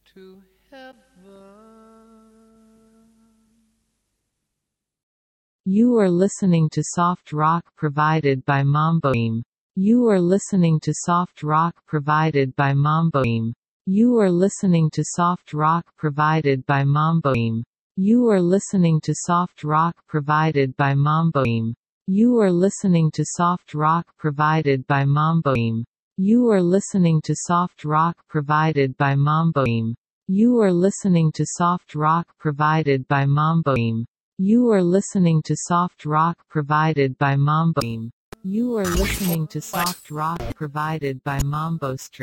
to heaven. You are listening to soft rock provided by Mamboim. You are listening to soft rock provided by Mamboim. You are listening to soft rock provided by Mamboim. You are listening to soft rock provided by Mamboim. You are listening to soft rock provided by Mamboim. You are listening to soft rock provided by Mamboim. You are listening to soft rock provided by Mamboim. You are listening to soft rock provided by Mamboim. You are listening to soft rock provided by Mambo Stream.